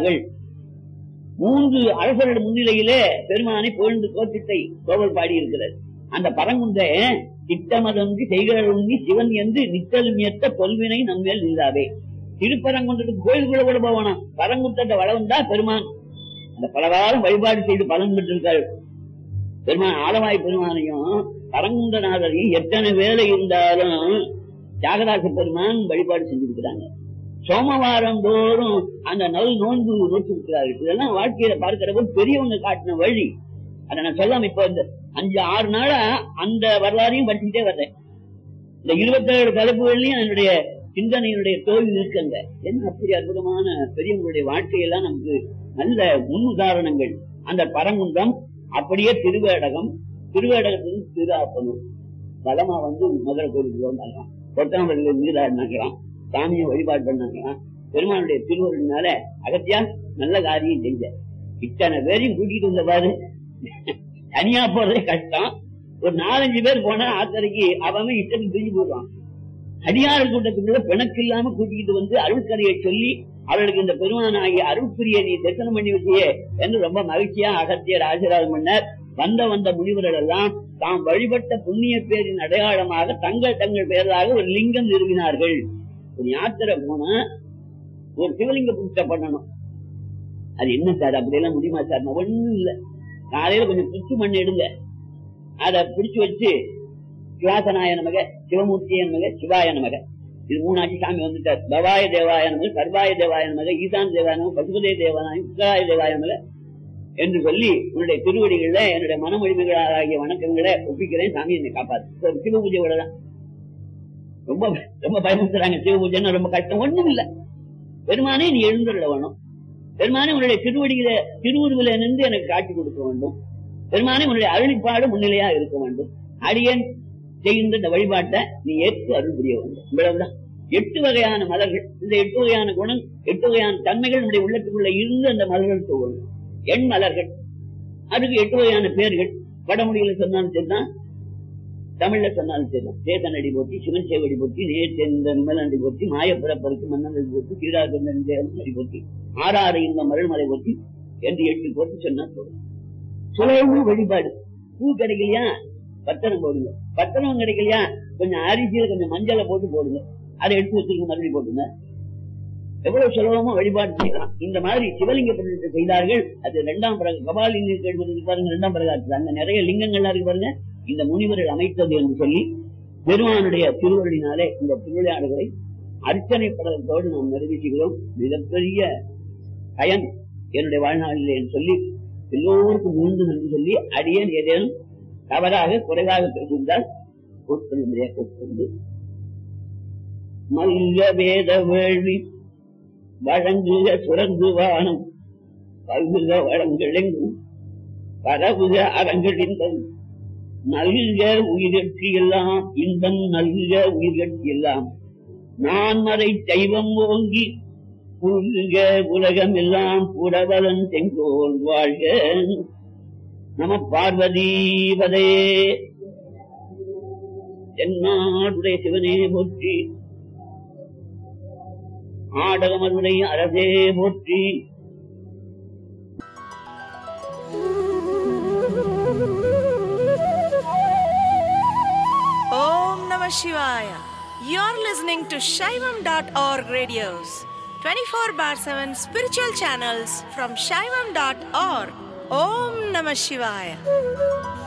செய்தார்கள். 3 அரசர்கள் முன்னிலையிலே பெருமானை புகழ்ந்து கோத்திட்டை கோவல் பாடி இருக்கிறது. அந்த பரங்குன்ற திட்டமதொன்றி செய்கிறொன்றி சிவன் என்று நித்தல் மியத்த கொல்வினை நம்மேல் இல்லாவே. திருப்பரங்குன்றத்துக்கு கோயிலுக்குள்ள கூட போவானா, பரங்குன்றத்தை வளவந்தா பெருமான் அந்த பலவாரம் வழிபாடு செய்து பலன் பெற்றிருக்காரு. பெருமான் ஆலவாய் பெருமானையும் பரங்குன்றநாதரையும் எத்தனை வேலை இருந்தாலும் தியாகராச பெருமான் வழிபாடு செஞ்சிருக்கிறாங்க. சோமவாரம் தோறும் அந்த நோன்பு நோட்டிருக்கிறார்கள். இதெல்லாம் வாழ்க்கையில பார்க்கிறப்ப பெரியவங்க காட்டின வழி. அதை நான் சொல்லாம இப்ப இந்த 5-6 நாளா அந்த வரலாறையும் படிச்சுட்டே வர்றேன். இந்த 27 தலைப்புகள்லயும் என்னுடைய சிந்தனையினுடைய தோல்வி இருக்குங்க. என்ன அப்படி அற்புதமான பெரியவங்களுடைய வாழ்க்கையெல்லாம் நமக்கு நல்ல முன் உதாரணங்கள். அந்த பரங்குன்றம் அப்படியே திருவேடகத்தின் திருஆப்பனூர் பலமா மதுரை கோயிலுக்கு வந்தாங்களாம். கொட்டாம்பள்ளியில நீராடினாங்களாம், சாமியை வழிபாடு பண்ணாங்களாம். பெருமானுடைய திருவருளினால அகத்தியா நல்ல காரியம் செஞ்ச. இத்தனை பேரையும் கூட்டிட்டு வந்த பாரு, தனியா போறதே கஷ்டம். ஒரு 4-5 பேர் போனா ஆத்தரைக்கு அவன் இஷ்டத்துக்கு பிரிஞ்சு போடுவான். அடியாறு கூட்டத்துக்குள்ள பிணக்கு இல்லாம கூட்டிக்கிட்டு அருள்கரையை சொல்லி அவர்களுக்கு இந்த பெருமான ஆகிய அருள்பிரிய நீ தரிசனம் பண்ணி வச்சியே என்று ரொம்ப மகிழ்ச்சியா அகத்தியர் ஆசீர்வாதம் பண்ணார். வந்த முனிவர்கள் எல்லாம் தாம் வழிபட்ட புண்ணிய பேரின் அடையாளமாக தங்கள் பேராக ஒரு லிங்கம் நிறுவினார்கள். ஒரு யாத்திரை போனா ஒரு சிவலிங்க பூஜை பண்ணணும். அது என்ன சார் அப்படியெல்லாம் முடியுமா சார்? ஒண்ணும் இல்ல, காலையில கொஞ்சம் புச்சு மண் எடுங்க, அதை பிடிச்சு வச்சு சிவாசனாய நமக, சிவமூர்த்திய நமக, சிவாய நமக, இது 3 ஆட்சி சாமி வந்துட்டார். பவாய தேவாய நமக, சர்வாய தேவாய நமக, ஈசான் தேவாய நமக, பசுபதே தேவாய உத்தராய தேவாய நமக என்று சொல்லி உன்னுடைய திருவடிகள்ல என்னுடைய மனமொழிமைகளாகிய வணக்கங்களை ஒப்பிக்கிறேன், சாமி என்னை காப்பாத்து. சிவ பூஜையோடதான் ரொம்ப ரொம்ப பயமுறுத்துறாங்க. சிவ பூஜைன்னு ரொம்ப கஷ்டம். ஒண்ணும் இல்ல, பெருமானே நீ எழுந்துள்ள வேணும். பெருமானே உன்னுடைய திருவுருவில நின்று எனக்கு காட்சி கொடுக்க வேண்டும். பெருமானே உன்னுடைய அருளிப்பாடு முன்னிலையா இருக்க வேண்டும். அடியன் செய்கின்ற இந்த வழிபாட்டை நீ ஏற்று அருள் புரிய வேண்டும். இவ்வளவுதான். 8 வகையான மலர்கள், இந்த 8 வகையான குணம், 8 வகையான தன்மைகள் நம்முடைய உள்ளத்துக்குள்ள இருந்து அந்த மலர்கள் தோணும். எண் மலர்கள், அதுக்கு 8 வகையான பேர்கள். வடமொழியில சொன்னாலும் சரிதான், தமிழ்ல சொன்னாலும் சரிதான். சேதனடி போட்டி, சிவன் சேவடி போட்டி, நேர்ந்த நிமலடி போட்டி, மாயப்புறப்பருக்கு மன்னனடி போட்டி, சீராகந்தடி போட்டி, 6 இந்த மருள்மலை போட்டி என்று 8 போட்டி சொன்னா போதும். சுலபமும் வழிபாடு. பூ கிடைக்கலையா பத்திரம் போடுங்க, பத்திரம் கிடைக்கலையா கொஞ்சம் அரிசியில கொஞ்சம் மஞ்சளை போட்டு போடுங்க, அதை எடுத்து வச்சிருக்க மறுபடியும் போட்டுங்க. எவ்வளவு சுலபமா வழிபாடு செய்யலாம். இந்த மாதிரி சிவலிங்க பிரதிஷ்டை செய்தார்கள். அது 2ஆம் பிறகு கபாலிங்க பாருங்க, 2ஆம் பிறகு அங்க நிறைய லிங்கங்கள்லாம் இருக்கு பாருங்க. இந்த முனிவர்கள் அமைத்தது என்று சொல்லி பெருமானுடைய திருவருளினாலே இந்த திருவிளையாடுகளை அர்ச்சனை படத்தோடு நாம் நிறைவேற்றுகிறோம். மிகப்பெரிய பயன் என்னுடைய வாழ்நாளில் என்று சொல்லி எல்லோருக்கும் மீண்டும் நன்றி சொல்லி, அடியேன் ஏதேனும் தவறாக குறைவாக பேசியிருந்தால் கொண்டு மல்ல வேத வேள்வி வழங்குக சுரந்து வானம் பல்குக வளங்களெங்கும் பரவுக அறங்களின்பம் நல்க உயிர்கட்சி எல்லாம் இன்பம் நல்க உயிர்கட்சி எல்லாம் நான் மறை தெய்வம் ஓங்கி புல்க உலகம் எல்லாம் புறவலன் செங்கோல் வாழ்க. நம பார்வதீபதே. என்னாடுடைய சிவனே போற்றி, ஆடகமதுரை அரசே போற்றி. ஓம் நம சிவாய. You're listening to Shaivam.org radios, 24/7 spiritual channels from Shaivam.org. Om Namah Shivaya.